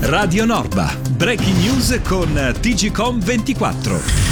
Radio Norba, breaking news con TGcom 24.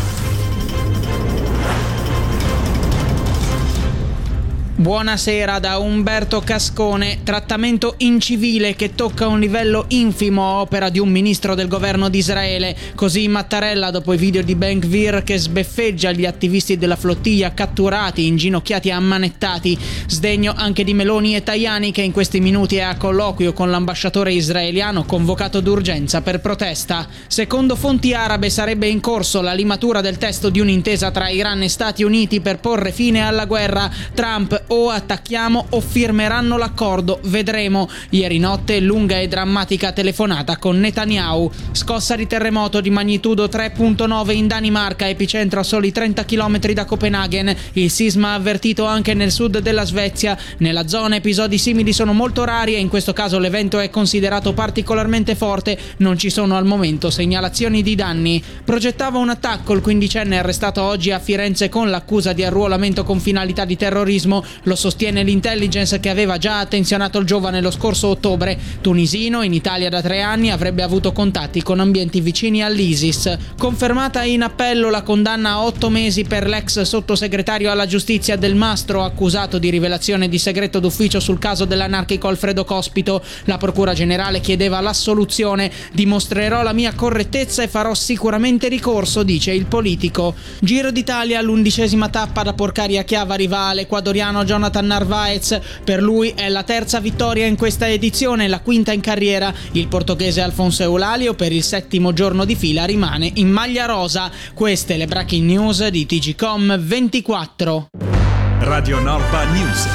Buonasera da Umberto Cascone. Trattamento incivile che tocca un livello infimo a opera di un ministro del governo di Israele. Così Mattarella dopo i video di Ben Gvir che sbeffeggia gli attivisti della flottiglia catturati, inginocchiati e ammanettati. Sdegno anche di Meloni e Tajani, che in questi minuti è a colloquio con l'ambasciatore israeliano convocato d'urgenza per protesta. Secondo fonti arabe sarebbe in corso la limatura del testo di un'intesa tra Iran e Stati Uniti per porre fine alla guerra. Trump: o attacchiamo o firmeranno l'accordo, vedremo. Ieri notte lunga e drammatica telefonata con Netanyahu. Scossa di terremoto di magnitudo 3.9 in Danimarca, epicentro a soli 30 km da Copenaghen. Il sisma avvertito anche nel sud della Svezia. Nella zona episodi simili sono molto rari e in questo caso l'evento è considerato particolarmente forte. Non ci sono al momento segnalazioni di danni. Progettava un attacco il quindicenne arrestato oggi a Firenze con l'accusa di arruolamento con finalità di terrorismo. Lo sostiene l'intelligence, che aveva già attenzionato il giovane lo scorso ottobre. Tunisino, in Italia da 3 anni, avrebbe avuto contatti con ambienti vicini all'ISIS. Confermata in appello la condanna a 8 mesi per l'ex sottosegretario alla giustizia Del Mastro, accusato di rivelazione di segreto d'ufficio sul caso dell'anarchico Alfredo Cospito. La procura generale chiedeva l'assoluzione. Dimostrerò la mia correttezza e farò sicuramente ricorso, dice il politico. Giro d'Italia, l'11ª tappa da Porcari a Chiavari va all'ecuadoriano Jonathan Narvaez. Per lui è la terza vittoria in questa edizione, la quinta in carriera. Il portoghese Alfonso Eulalio per il 7° giorno di fila rimane in maglia rosa. Queste le breaking news di TGcom 24. Radio Norba News.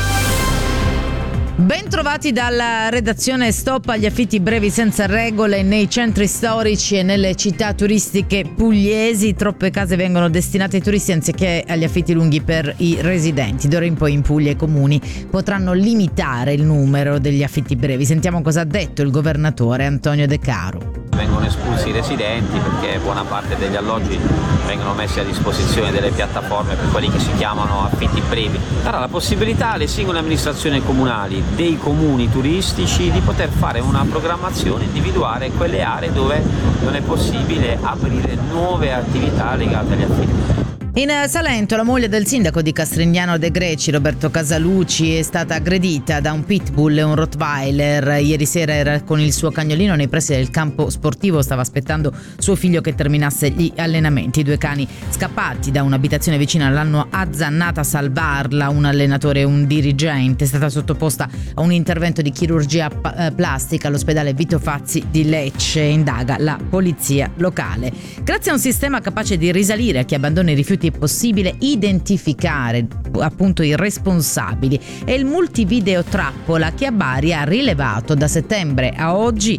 Ben trovati dalla redazione. Stop agli affitti brevi senza regole nei centri storici e nelle città turistiche pugliesi. Troppe case vengono destinate ai turisti anziché agli affitti lunghi per i residenti. D'ora in poi in Puglia i comuni potranno limitare il numero degli affitti brevi. Sentiamo cosa ha detto il governatore Antonio De Caro. Vengono espulsi i residenti perché buona parte degli alloggi vengono messi a disposizione delle piattaforme per quelli che si chiamano affitti brevi. Darà la possibilità alle singole amministrazioni comunali, dei comuni turistici, di poter fare una programmazione, individuare quelle aree dove non è possibile aprire nuove attività legate agli affitti. In Salento la moglie del sindaco di Castrignano de' Greci, Roberto Casaluci, è stata aggredita da un pitbull e un rottweiler. Ieri sera era con il suo cagnolino nei pressi del campo sportivo, stava aspettando suo figlio che terminasse gli allenamenti. I 2 cani scappati da un'abitazione vicina l'hanno azzannata a salvarla. Un allenatore e un dirigente. È stata sottoposta a un intervento di chirurgia plastica all'ospedale Vito Fazzi di Lecce. Indaga la polizia locale. Grazie a un sistema capace di risalire a chi abbandona i rifiuti è possibile identificare appunto i responsabili. È il multivideo trappola che a Bari ha rilevato da settembre a oggi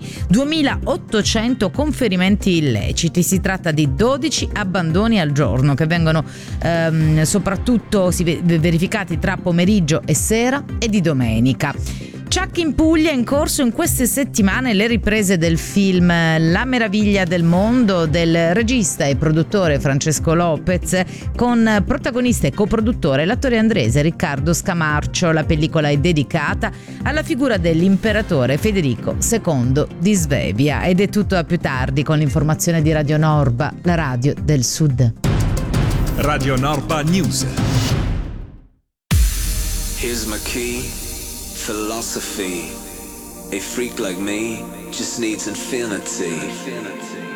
2800 conferimenti illeciti. Si tratta di 12 abbandoni al giorno che vengono soprattutto verificati tra pomeriggio e sera e di domenica. Chuck in Puglia è in corso in queste settimane le riprese del film La meraviglia del mondo del regista e produttore Francesco Lopez, con protagonista e coproduttore l'attore andrese Riccardo Scamarcio. La pellicola è dedicata alla figura dell'imperatore Federico II di Svevia. Ed è tutto, a più tardi con l'informazione di Radio Norba, la radio del Sud. Radio Norba News. Here's my key. Philosophy. A freak like me just needs infinity.